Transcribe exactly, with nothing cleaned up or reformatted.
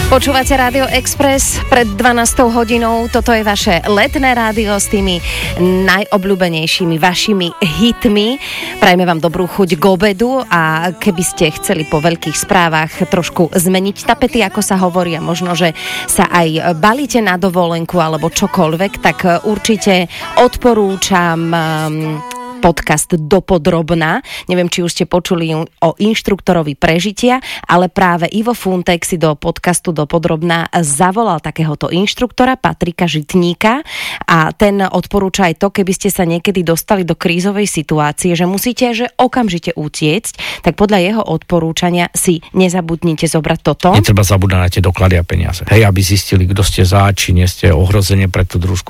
Počúvate Rádio Express pred dvanástou hodinou. Toto je vaše letné rádio s tými najobľúbenejšími vašimi hitmi. Prajme vám dobrú chuť k obedu a keby ste chceli po veľkých správach trošku zmeniť tapety, ako sa hovorí, a možno, že sa aj balíte na dovolenku alebo čokoľvek, tak určite odporúčam podcast Dopodrobná. Neviem, či už ste počuli o inštruktorovi prežitia, ale práve Ivo Funtek si do podcastu Dopodrobná zavolal takéhoto inštruktora, Patrika Žitníka, a ten odporúča aj to, keby ste sa niekedy dostali do krízovej situácie, že musíte že okamžite utiecť, tak podľa jeho odporúčania si nezabudnite zobrať toto. Netreba zabúdať na tie doklady a peniaze. Hej, aby zistili, kto ste za, či nie ste ohrozenie pre tú družku.